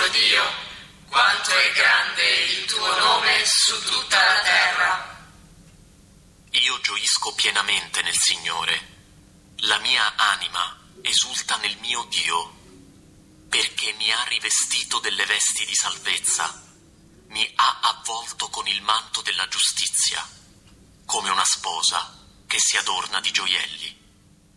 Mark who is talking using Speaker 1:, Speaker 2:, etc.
Speaker 1: nostro Dio, quanto è grande il tuo nome su tutta la terra.
Speaker 2: Io gioisco pienamente nel Signore. La mia anima esulta nel mio Dio, perché mi ha rivestito delle vesti di salvezza, mi ha avvolto con il manto della giustizia, come una sposa che si adorna di gioielli.